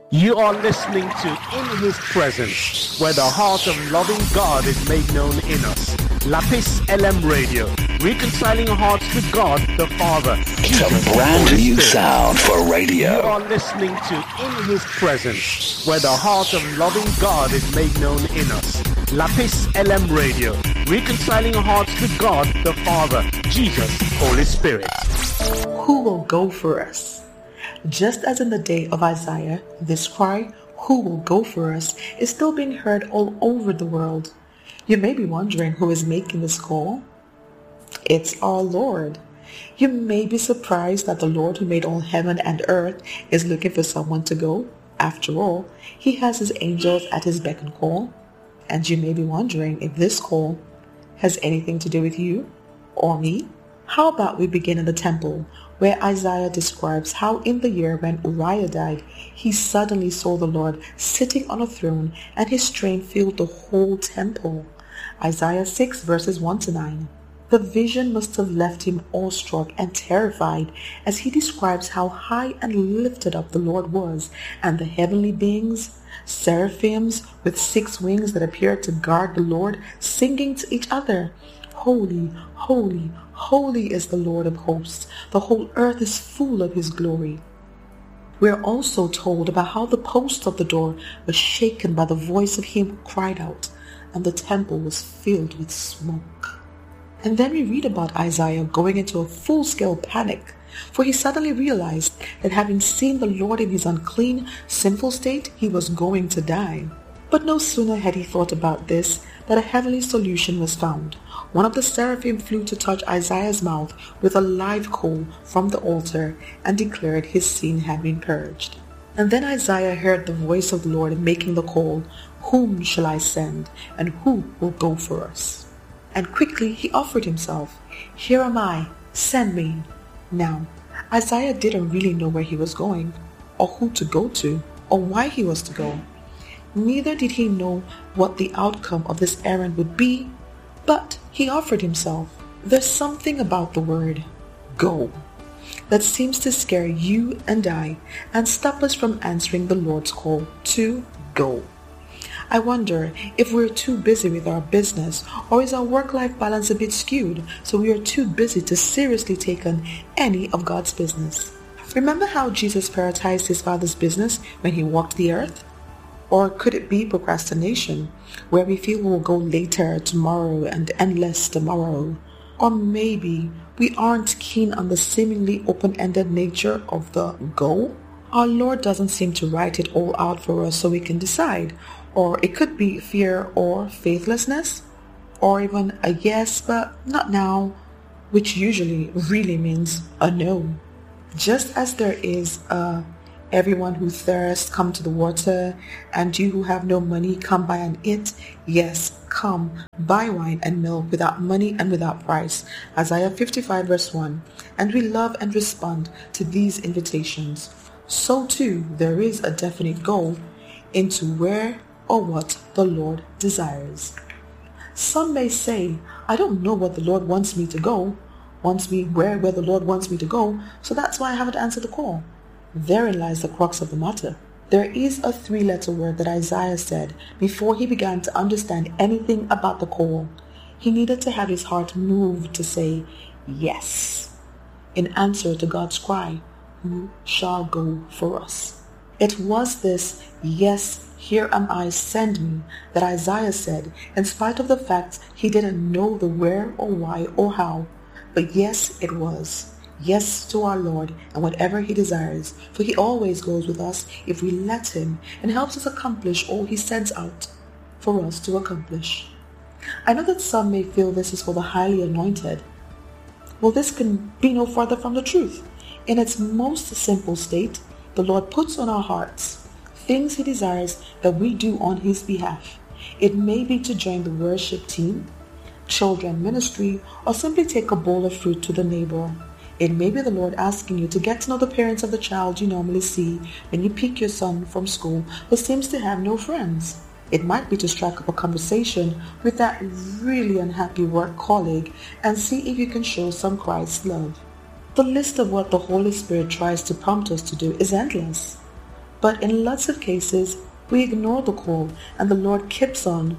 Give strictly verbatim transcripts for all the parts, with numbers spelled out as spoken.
You are listening to In His Presence, where the heart of loving God is made known in us. Lapis L M Radio, reconciling hearts to God the Father. It's a brand new sound for radio. You are listening to In His Presence, where the heart of loving God is made known in us. Lapis L M Radio, reconciling hearts to God the Father, Jesus, Holy Spirit. Who will go for us? Just as in the day of Isaiah, this cry, "Who will go for us?" is still being heard all over the world. You may be wondering who is making this call. It's our Lord. You may be surprised that the Lord who made all heaven and earth is looking for someone to go. After all, He has His angels at His beck and call. And you may be wondering if this call has anything to do with you or me. How about we begin in the temple, where Isaiah describes how in the year when Uriah died, he suddenly saw the Lord sitting on a throne and His train filled the whole temple. Isaiah six verses one to nine. The vision must have left him awestruck and terrified as he describes how high and lifted up the Lord was, and the heavenly beings, seraphims with six wings that appeared to guard the Lord, singing to each other, "Holy, holy, holy is the Lord of hosts. The whole earth is full of His glory." We are also told about how the post of the door was shaken by the voice of Him who cried out, and the temple was filled with smoke. And then we read about Isaiah going into a full-scale panic, for he suddenly realized that having seen the Lord in His unclean, sinful state, he was going to die. But no sooner had he thought about this that a heavenly solution was found. One of the seraphim flew to touch Isaiah's mouth with a live coal from the altar and declared his sin had been purged. And then Isaiah heard the voice of the Lord making the call, "Whom shall I send, and who will go for us?" And quickly he offered himself. "Here am I, send me." Now, Isaiah didn't really know where he was going, or who to go to, or why he was to go. Neither did he know what the outcome of this errand would be, but he offered himself. There's something about the word "go" that seems to scare you and I and stop us from answering the Lord's call to go. I wonder if we're too busy with our business, or is our work-life balance a bit skewed so we are too busy to seriously take on any of God's business. Remember how Jesus prioritized His Father's business when He walked the earth? Or could it be procrastination, where we feel we'll go later tomorrow and endless tomorrow? Or maybe we aren't keen on the seemingly open-ended nature of the go? Our Lord doesn't seem to write it all out for us so we can decide. Or it could be fear or faithlessness, or even a yes but not now, which usually really means a no. Just as there is a "everyone who thirsts come to the water, and you who have no money come buy and eat," yes, come, buy wine and milk without money and without price, Isaiah fifty-five verse one, and we love and respond to these invitations. So too there is a definite goal into where or what the Lord desires. Some may say, "I don't know what the Lord wants me to go, wants me where where the Lord wants me to go, so that's why I haven't answered the call." Therein lies the crux of the matter. There is a three-letter word that Isaiah said before he began to understand anything about the call. He needed to have his heart moved to say yes in answer to God's cry, "Who shall go for us?" It was this "Yes, here am I, send me" that Isaiah said, in spite of the fact he didn't know the where or why or how. But yes, it was. Yes to our Lord and whatever He desires, for He always goes with us if we let Him, and helps us accomplish all He sends out for us to accomplish. I know that some may feel this is for the highly anointed. Well, this can be no further from the truth. In its most simple state, the Lord puts on our hearts things He desires that we do on His behalf. It may be to join the worship team, children ministry, or simply take a bowl of fruit to the neighbor. It may be the Lord asking you to get to know the parents of the child you normally see when you pick your son from school who seems to have no friends. It might be to strike up a conversation with that really unhappy work colleague and see if you can show some Christ's love. The list of what the Holy Spirit tries to prompt us to do is endless. But in lots of cases, we ignore the call and the Lord keeps on.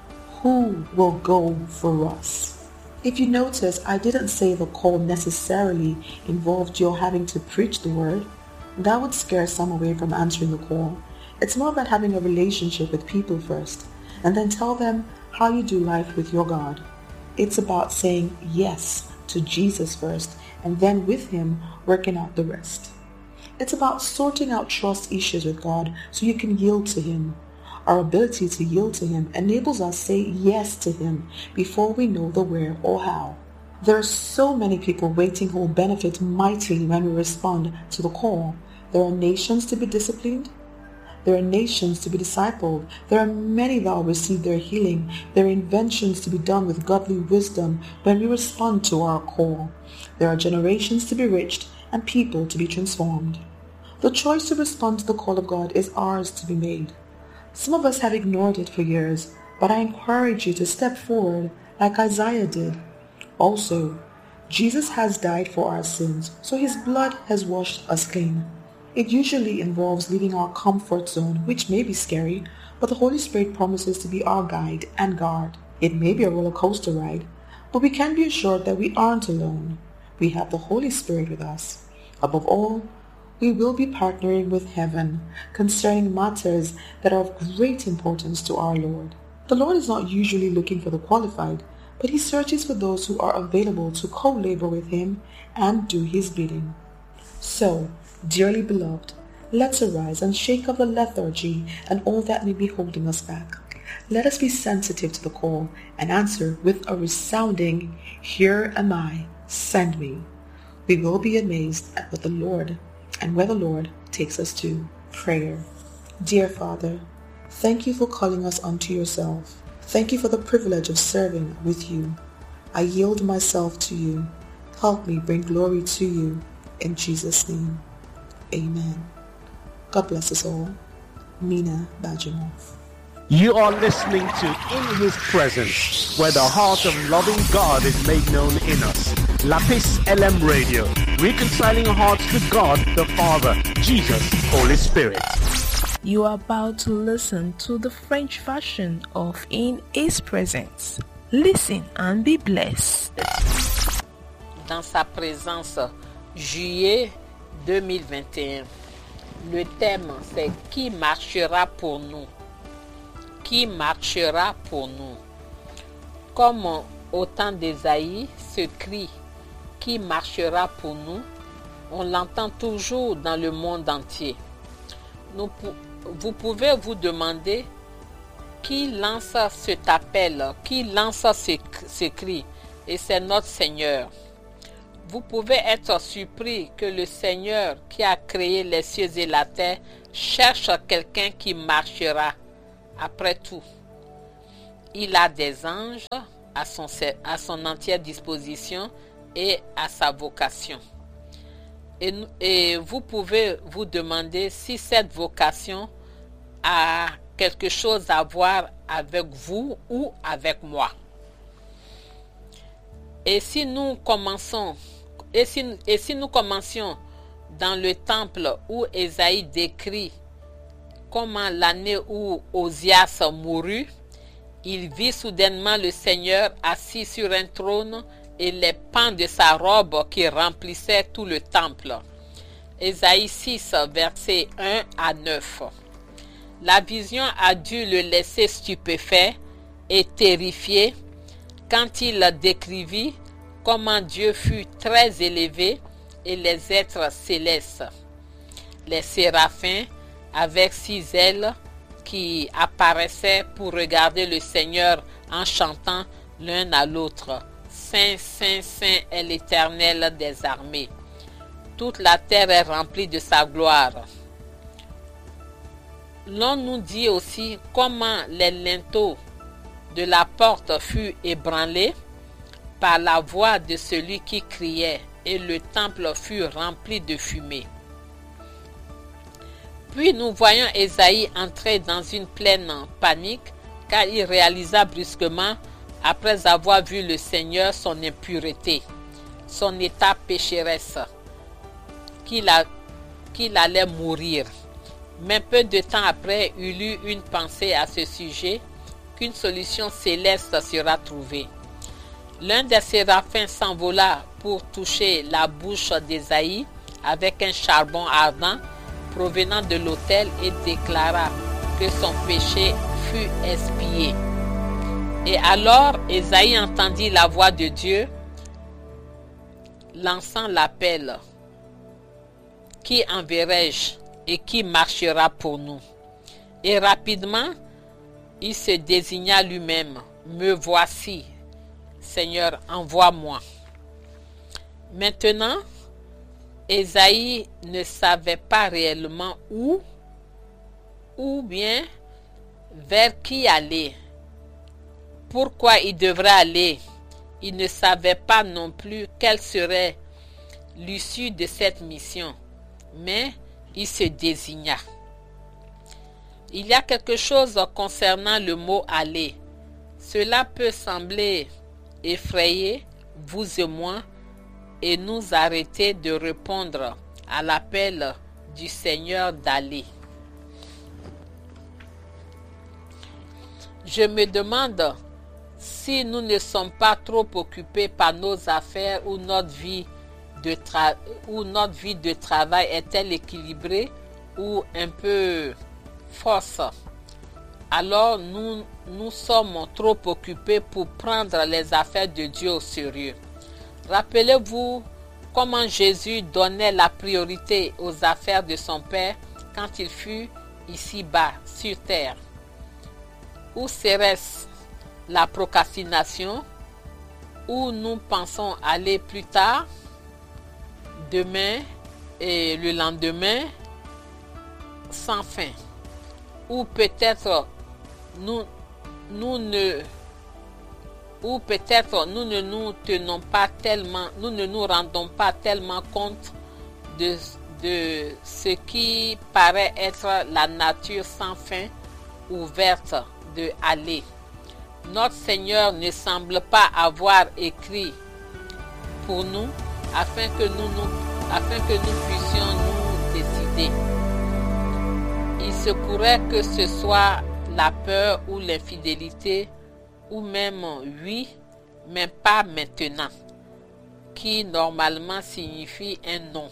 Who will go for us? If you notice, I didn't say the call necessarily involved your having to preach the word. That would scare some away from answering the call. It's more about having a relationship with people first, and then tell them how you do life with your God. It's about saying yes to Jesus first, and then with Him working out the rest. It's about sorting out trust issues with God so you can yield to Him. Our ability to yield to Him enables us to say yes to Him before we know the where or how. There are so many people waiting who will benefit mightily when we respond to the call. There are nations to be disciplined. There are nations to be discipled. There are many that will receive their healing. There are inventions to be done with godly wisdom when we respond to our call. There are generations to be reached and people to be transformed. The choice to respond to the call of God is ours to be made. Some of us have ignored it for years, but I encourage you to step forward like Isaiah did. Also, Jesus has died for our sins, so His blood has washed us clean. It usually involves leaving our comfort zone, which may be scary, but the Holy Spirit promises to be our guide and guard. It may be a roller coaster ride, but we can be assured that we aren't alone. We have the Holy Spirit with us. Above all, we will be partnering with heaven concerning matters that are of great importance to our Lord. The Lord is not usually looking for the qualified, but He searches for those who are available to co-labor with Him and do His bidding. So, dearly beloved, let's arise and shake off the lethargy and all that may be holding us back. Let us be sensitive to the call and answer with a resounding, "Here am I, send me." We will be amazed at what the Lord and where the Lord takes us to. Prayer. Dear Father, thank you for calling us unto yourself. Thank you for the privilege of serving with you. I yield myself to you. Help me bring glory to you. In Jesus' name, amen. God bless us all. Mina Bajimov. You are listening to In His Presence, where the heart of loving God is made known in us. Lapis L M Radio, reconciling hearts to God the Father, Jesus, Holy Spirit. You are about to listen to the French version of In His Presence. Listen and be blessed. Dans sa présence, juillet deux mille vingt et un. Le thème, c'est qui marchera pour nous. Qui marchera pour nous. Comme au temps d'Ésaïe, ce cri qui marchera pour nous, on l'entend toujours dans le monde entier. Nous, vous pouvez vous demander qui lance cet appel, qui lance ce, ce cri, et c'est notre Seigneur. Vous pouvez être surpris que le Seigneur qui a créé les cieux et la terre cherche quelqu'un qui marchera. Après tout, il a des anges à son, à son entière disposition et à sa vocation. Et, et vous pouvez vous demander si cette vocation a quelque chose à voir avec vous ou avec moi. Et si nous commençons, et si, et si nous commencions dans le temple où Ésaïe décrit comment l'année où Osias mourut, il vit soudainement le Seigneur assis sur un trône et les pans de sa robe qui remplissaient tout le temple. Ésaïe six, versets un à neuf. La vision a dû le laisser stupéfait et terrifié quand il décrivit comment Dieu fut très élevé et les êtres célestes. Les séraphins avec six ailes qui apparaissaient pour regarder le Seigneur en chantant l'un à l'autre. Saint, Saint, Saint est l'Éternel des armées. Toute la terre est remplie de sa gloire. L'on nous dit aussi comment les linteaux de la porte furent ébranlés par la voix de celui qui criait, et le temple fut rempli de fumée. Puis nous voyons Ésaïe entrer dans une pleine panique, car il réalisa brusquement, après avoir vu le Seigneur, son impureté, son état pécheresse, qu'il, a, qu'il allait mourir. Mais peu de temps après, il eut une pensée à ce sujet, qu'une solution céleste sera trouvée. L'un des séraphins s'envola pour toucher la bouche d'Ésaïe avec un charbon ardent provenant de l'autel et déclara que son péché fut expié. Et alors Ésaïe entendit la voix de Dieu lançant l'appel. Qui enverrai-je et qui marchera pour nous? Et rapidement, il se désigna lui-même. Me voici, Seigneur, envoie-moi. Maintenant, Ésaïe ne savait pas réellement où ou bien vers qui aller. Pourquoi il devrait aller? Il ne savait pas non plus quelle serait l'issue de cette mission, mais il se désigna. Il y a quelque chose concernant le mot « aller ». Cela peut sembler effrayer vous et moi et nous arrêter de répondre à l'appel du Seigneur d'aller. Je me demande si nous ne sommes pas trop occupés par nos affaires ou notre vie de, tra- ou notre vie de travail est-elle équilibrée ou un peu fausse. Alors nous, nous sommes trop occupés pour prendre les affaires de Dieu au sérieux. Rappelez-vous comment Jésus donnait la priorité aux affaires de son Père quand il fut ici-bas, sur terre. Où serait-ce la procrastination, où nous pensons aller plus tard, demain et le lendemain, sans fin, ou peut-être nous, nous ne, ou peut-être nous ne nous tenons pas tellement, nous ne nous rendons pas tellement compte de, de ce qui paraît être la nature sans fin ouverte de aller. Notre Seigneur ne semble pas avoir écrit pour nous afin que nous, nous, afin que nous puissions nous décider. Il se pourrait que ce soit la peur ou l'infidélité ou même oui, mais pas maintenant, qui normalement signifie un non.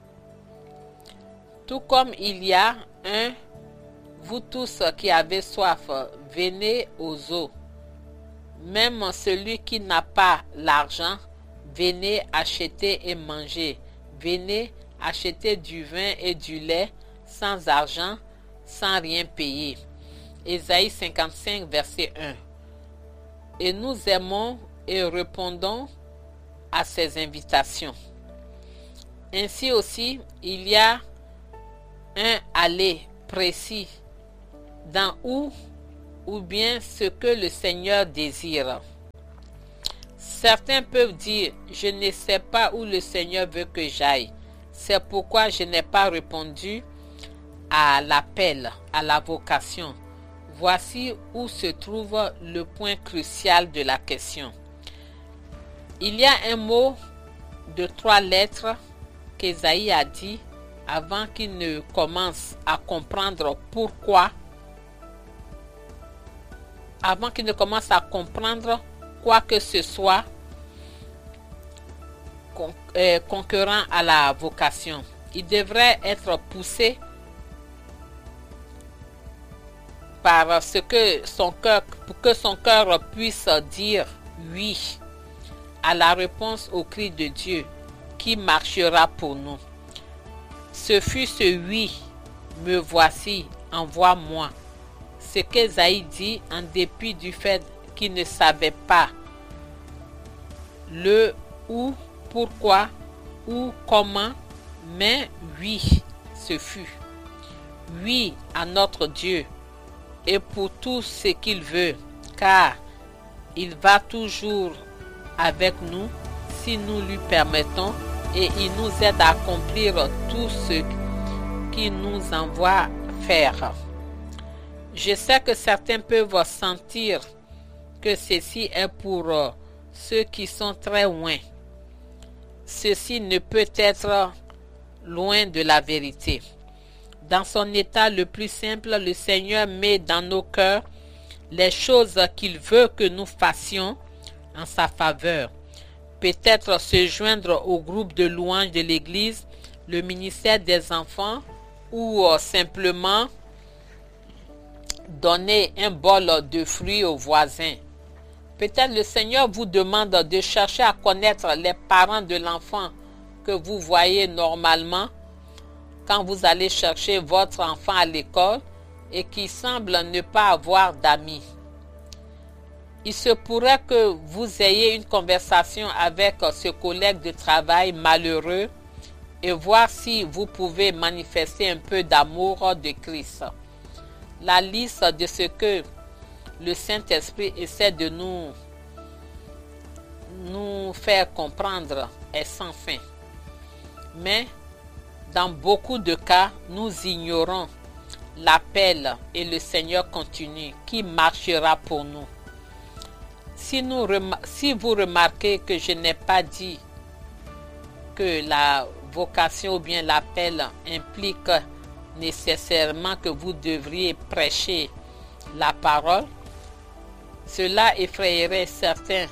Tout comme il y a un vous tous qui avez soif, venez aux eaux. Même celui qui n'a pas l'argent, venez acheter et manger. Venez acheter du vin et du lait sans argent, sans rien payer. Ésaïe cinquante-cinq, verset un. Et nous aimons et répondons à ces invitations. Ainsi aussi, il y a un aller précis dans où ou bien ce que le Seigneur désire. Certains peuvent dire, je ne sais pas où le Seigneur veut que j'aille. C'est pourquoi je n'ai pas répondu à l'appel, à la vocation. Voici où se trouve le point crucial de la question. Il y a un mot de trois lettres qu'Ésaïe a dit avant qu'il ne commence à comprendre pourquoi avant qu'il ne commence à comprendre quoi que ce soit con, euh, concurrent à la vocation. Il devrait être poussé par ce que son cœur, pour que son cœur puisse dire oui à la réponse au cri de Dieu qui marchera pour nous. Ce fut ce oui, me voici, envoie-moi. Ce qu'Ésaïe dit en dépit du fait qu'il ne savait pas le où, pourquoi, ou comment, mais oui, ce fut. Oui à notre Dieu et pour tout ce qu'il veut, car il va toujours avec nous si nous lui permettons et il nous aide à accomplir tout ce qu'il nous envoie faire. Je sais que certains peuvent sentir que ceci est pour ceux qui sont très loin. Ceci ne peut être loin de la vérité. Dans son état le plus simple, le Seigneur met dans nos cœurs les choses qu'il veut que nous fassions en sa faveur. Peut-être se joindre au groupe de louanges de l'Église, le ministère des enfants ou euh, simplement donner un bol de fruits aux voisins. Peut-être le Seigneur vous demande de chercher à connaître les parents de l'enfant que vous voyez normalement quand vous allez chercher votre enfant à l'école et qui semble ne pas avoir d'amis. Il se pourrait que vous ayez une conversation avec ce collègue de travail malheureux et voir si vous pouvez manifester un peu d'amour de Christ. La liste de ce que le Saint-Esprit essaie de nous, nous faire comprendre est sans fin. Mais dans beaucoup de cas, nous ignorons l'appel et le Seigneur continue qui marchera pour nous. Si, nous, si vous remarquez que je n'ai pas dit que la vocation ou bien l'appel implique nécessairement que vous devriez prêcher la parole, cela effrayerait certains,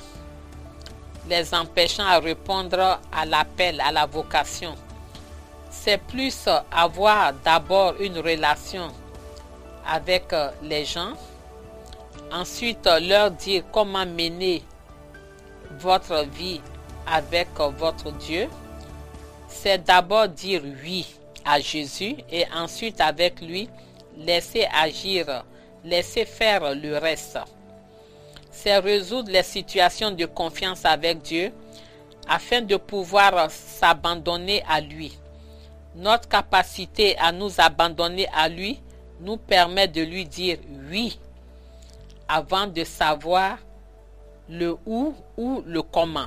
les empêchant à répondre à l'appel, à la vocation. C'est plus avoir d'abord une relation avec les gens, ensuite leur dire comment mener votre vie avec votre Dieu. C'est d'abord dire oui à Jésus et ensuite avec lui laisser agir, laisser faire le reste. C'est résoudre les situations de confiance avec Dieu afin de pouvoir s'abandonner à lui. Notre capacité à nous abandonner à lui nous permet de lui dire oui avant de savoir le où ou le comment.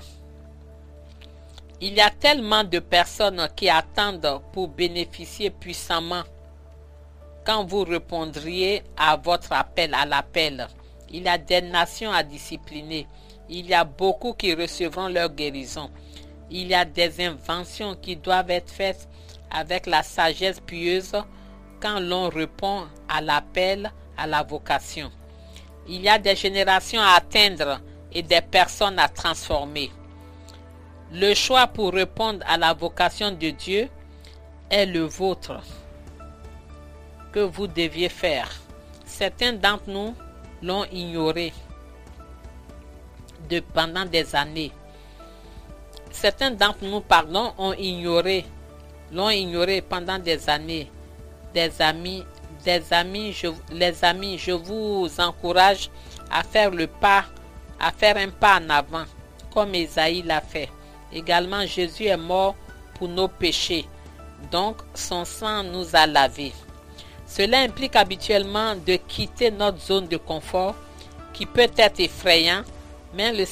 Il y a tellement de personnes qui attendent pour bénéficier puissamment quand vous répondriez à votre appel, à l'appel. Il y a des nations à discipliner. Il y a beaucoup qui recevront leur guérison. Il y a des inventions qui doivent être faites avec la sagesse pieuse quand l'on répond à l'appel, à la vocation. Il y a des générations à atteindre et des personnes à transformer. Le choix pour répondre à la vocation de Dieu est le vôtre que vous deviez faire. Certains d'entre nous l'ont ignoré de, pendant des années. Certains d'entre nous, pardon, ont ignoré, l'ont ignoré pendant des années. Des amis, des amis, je, les amis, je vous encourage à faire le pas, à faire un pas en avant, comme Ésaïe l'a fait. Également, Jésus est mort pour nos péchés, donc son sang nous a lavés. Cela implique habituellement de quitter notre zone de confort, qui peut être effrayant, mais le,